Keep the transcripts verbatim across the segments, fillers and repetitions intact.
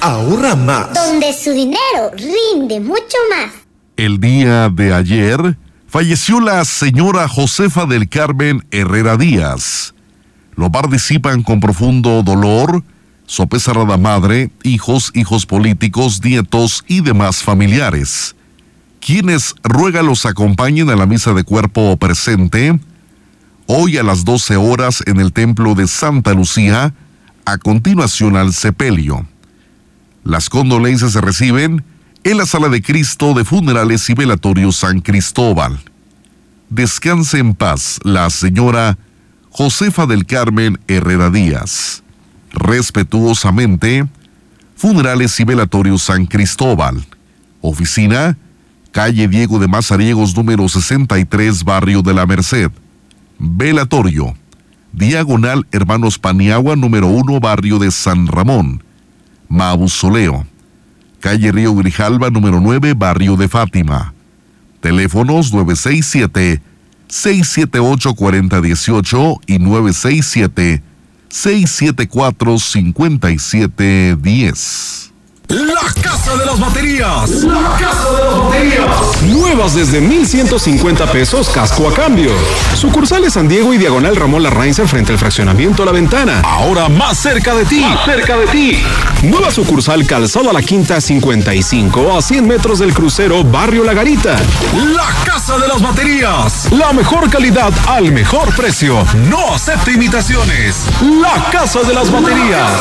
ahorra más. Donde su dinero rinde mucho más. El día de ayer falleció la señora Josefa del Carmen Herrera Díaz. Lo participan con profundo dolor su apesarada madre, hijos, hijos políticos, nietos y demás familiares, quienes ruega los acompañen a la misa de cuerpo presente hoy a las doce horas en el templo de Santa Lucía, a continuación al sepelio. Las condolencias se reciben en la Sala de Cristo de Funerales y Velatorio San Cristóbal. Descanse en paz la señora Josefa del Carmen Herrera Díaz. Respetuosamente, Funerales y Velatorio San Cristóbal. Oficina, calle Diego de Mazariegos, número sesenta y tres, Barrio de la Merced. Velatorio, diagonal Hermanos Paniagua, número uno, Barrio de San Ramón. Mausoleo, calle Río Grijalva, número nueve, Barrio de Fátima. Teléfonos nueve seis siete, seis siete ocho, cuatro cero uno ocho y nueve seis siete, seis siete cuatro, cinco siete uno cero. La Casa de las Baterías. La Casa de las Baterías. Nuevas desde mil ciento cincuenta pesos, casco a cambio. Sucursales San Diego y diagonal Ramón Larrainz frente al fraccionamiento La Ventana. Ahora más cerca de ti. Más cerca de ti. Nueva sucursal Calzado a la Quinta cincuenta y cinco a cien metros del crucero Barrio La Garita. La Casa de las Baterías. La mejor calidad al mejor precio. No acepte imitaciones. La Casa de las Baterías.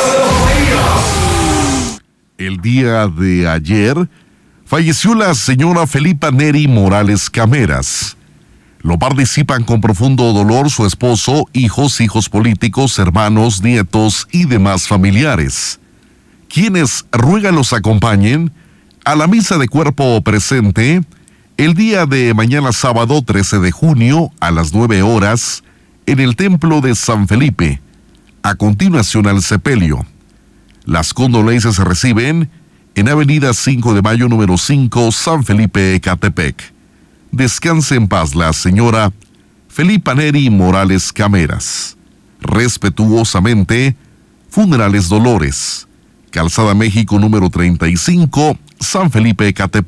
El día de ayer falleció la señora Felipa Neri Morales Cameras. Lo participan con profundo dolor su esposo, hijos, hijos políticos, hermanos, nietos y demás familiares, quienes ruegan los acompañen a la misa de cuerpo presente el día de mañana sábado trece de junio a las nueve horas en el templo de San Felipe, a continuación al sepelio. Las condolencias se reciben en Avenida cinco de Mayo, número cinco, San Felipe, Ecatepec. Descanse en paz la señora Felipa Neri Morales Cameras. Respetuosamente, Funerales Dolores, Calzada México, número treinta y cinco, San Felipe, Ecatepec.